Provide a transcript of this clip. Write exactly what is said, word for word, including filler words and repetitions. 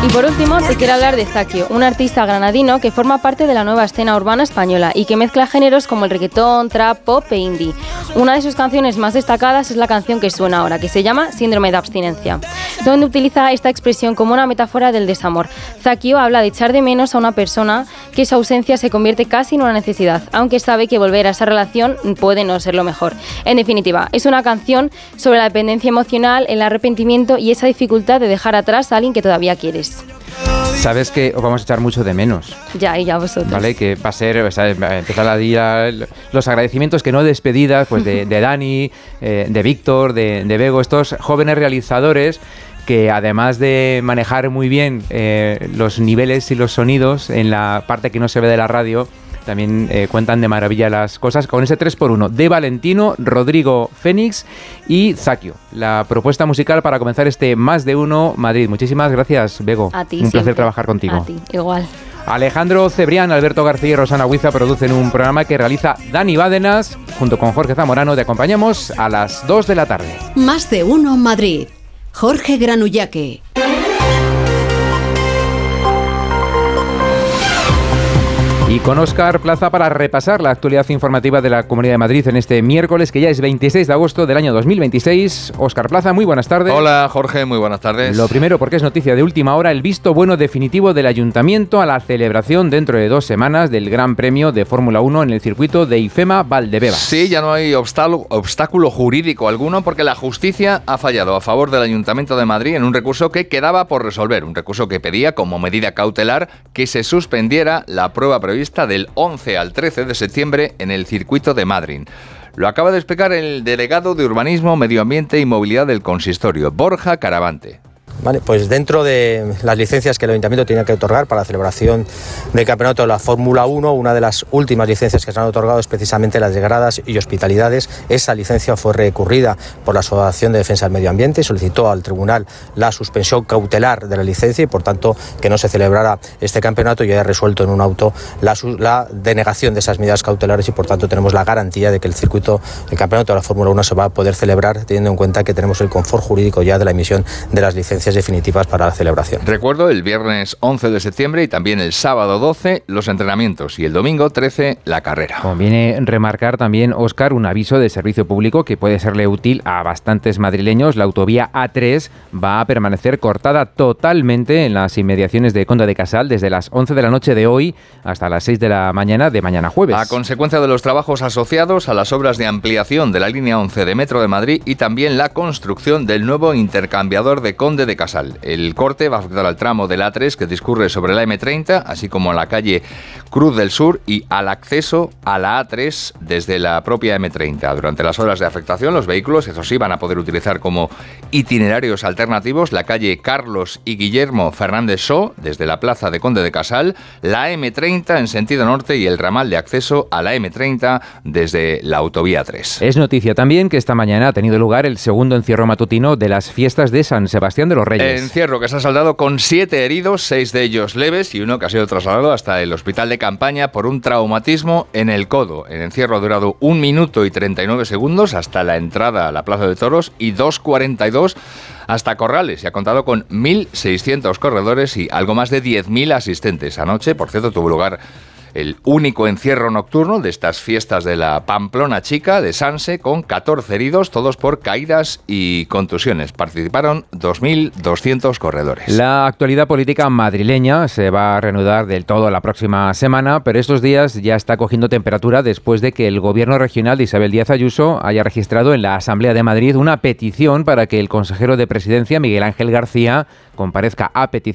Y por último, te quiero hablar de Zakio, un artista granadino que forma parte de la nueva escena urbana española y que mezcla géneros como el reggaetón, trap, pop e indie. Una de sus canciones más destacadas es la canción que suena ahora, que se llama Síndrome de Abstinencia, donde utiliza esta expresión como una metáfora del desamor. Zakio habla de echar de menos a una persona que su ausencia se convierte casi en una necesidad, aunque sabe que volver a esa relación puede no ser lo mejor. En definitiva, es una canción sobre la dependencia emocional, el arrepentimiento y esa dificultad de dejar atrás a alguien que todavía quieres. Sabes que os vamos a echar mucho de menos. Ya, y ya vosotros. Vale, que va a ser, o sea, empezar a decir los agradecimientos, que no despedidas, pues de, de Dani, eh, de Víctor, de, de Bego, estos jóvenes realizadores que además de manejar muy bien eh, los niveles y los sonidos en la parte que no se ve de la radio, también eh, cuentan de maravilla las cosas con ese tres por uno de Valentino, Rodrigo Fénix y Zakio. La propuesta musical para comenzar este Más de Uno Madrid. Muchísimas gracias, Bego. A ti, un siempre. placer trabajar contigo. A ti, igual. Alejandro Cebrián, Alberto García y Rosana Huiza producen un programa que realiza Dani Bádenas. Junto con Jorge Zamorano te acompañamos a las dos de la tarde. Más de Uno Madrid. Jorge Granullaque. Y con Óscar Plaza para repasar la actualidad informativa de la Comunidad de Madrid en este miércoles, que ya es veintiséis de agosto del año dos mil veintiséis. Óscar Plaza, muy buenas tardes. Hola, Jorge, muy buenas tardes. Lo primero, porque es noticia de última hora, el visto bueno definitivo del Ayuntamiento a la celebración dentro de dos semanas del Gran Premio de Fórmula uno en el circuito de IFEMA Valdebebas. Sí, ya no hay obstáculo, obstáculo jurídico alguno porque la justicia ha fallado a favor del Ayuntamiento de Madrid en un recurso que quedaba por resolver, un recurso que pedía como medida cautelar que se suspendiera la prueba prevista del once al trece de septiembre en el circuito de Madrid. Lo acaba de explicar el delegado de Urbanismo, Medio Ambiente y Movilidad del Consistorio, Borja Caravante. Vale, pues dentro de las licencias que el Ayuntamiento tiene que otorgar para la celebración del campeonato de la Fórmula uno, una de las últimas licencias que se han otorgado es precisamente las de gradas y hospitalidades. Esa licencia fue recurrida por la Asociación de Defensa del Medio Ambiente y solicitó al tribunal la suspensión cautelar de la licencia y por tanto que no se celebrara este campeonato, y haya resuelto en un auto la, la denegación de esas medidas cautelares y por tanto tenemos la garantía de que el circuito, el campeonato de la Fórmula uno se va a poder celebrar teniendo en cuenta que tenemos el confort jurídico ya de la emisión de las licencias definitivas para la celebración. Recuerdo, el viernes once de septiembre y también el sábado doce los entrenamientos y el domingo trece la carrera. Conviene remarcar también, Óscar, un aviso de servicio público que puede serle útil a bastantes madrileños. La autovía A tres va a permanecer cortada totalmente en las inmediaciones de Conde de Casal desde las once de la noche de hoy hasta las seis de la mañana de mañana jueves. A consecuencia de los trabajos asociados a las obras de ampliación de la línea once de Metro de Madrid y también la construcción del nuevo intercambiador de Conde de Casal. El corte va a afectar al tramo del A tres que discurre sobre la eme treinta, así como a la calle Cruz del Sur y al acceso a la A tres desde la propia eme treinta. Durante las horas de afectación, los vehículos, eso sí, van a poder utilizar como itinerarios alternativos la calle Carlos y Guillermo Fernández Só, desde la plaza de Conde de Casal, la eme treinta en sentido norte y el ramal de acceso a la eme treinta desde la autovía tres. Es noticia también que esta mañana ha tenido lugar el segundo encierro matutino de las fiestas de San Sebastián de los Reyes. Encierro que se ha saldado con siete heridos, seis de ellos leves y uno que ha sido trasladado hasta el hospital de campaña por un traumatismo en el codo. El encierro ha durado un minuto y treinta y nueve segundos hasta la entrada a la Plaza de Toros y dos cuarenta y dos hasta Corrales, y ha contado con mil seiscientos corredores y algo más de diez mil asistentes. Anoche, por cierto, tuvo lugar el único encierro nocturno de estas fiestas de la Pamplona Chica de Sanse, con catorce heridos, todos por caídas y contusiones. Participaron dos mil doscientos corredores. La actualidad política madrileña se va a reanudar del todo la próxima semana, pero estos días ya está cogiendo temperatura después de que el gobierno regional de Isabel Díaz Ayuso haya registrado en la Asamblea de Madrid una petición para que el consejero de Presidencia, Miguel Ángel García, comparezca a petición